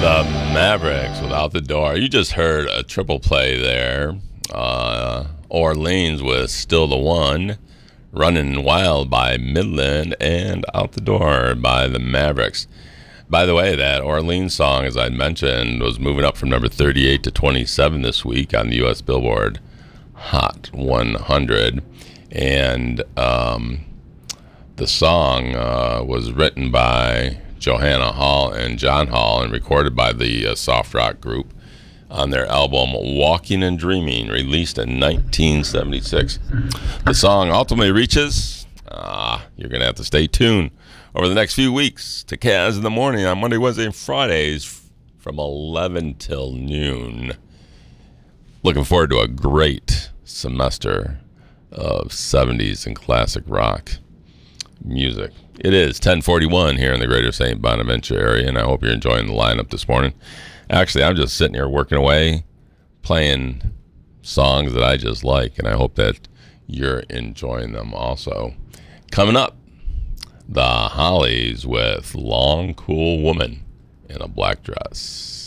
The Mavericks without the door. You just heard a triple play there. Orleans with Still the One, Running Wild by Midland, and Out the Door by the Mavericks. By the way, that Orleans song, as I mentioned, was moving up from number 38 to 27 this week on the U.S. Billboard Hot 100. And the song was written by Johanna Hall and John Hall and recorded by the soft rock group on their album Walking and Dreaming, released in 1976. The song ultimately reaches, you're going to have to stay tuned over the next few weeks to Kaz in the Morning on Monday, Wednesday, and Fridays from 11 till noon. Looking forward to a great semester of 70s and classic rock music. It is 10:41 here in the greater St. Bonaventure area, and I hope you're enjoying the lineup this morning. Actually, I'm just sitting here working away, playing songs that I just like, and I hope that you're enjoying them also. Coming up, the Hollies with Long Cool Woman in a Black Dress.